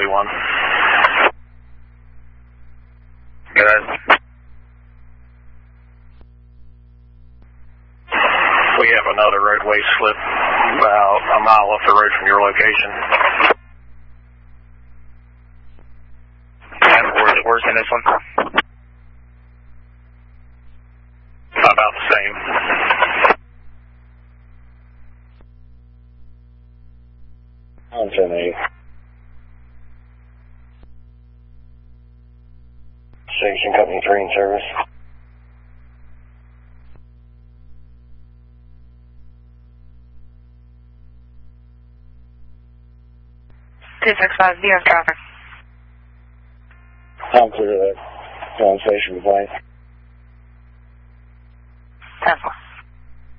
41. Good. We have another roadway slip about a mile off the road from your location. And where's it worse than this one? About the same. On 10-8. Station Company 3 in service. VF traffic. I'm clear of that. On station complaint.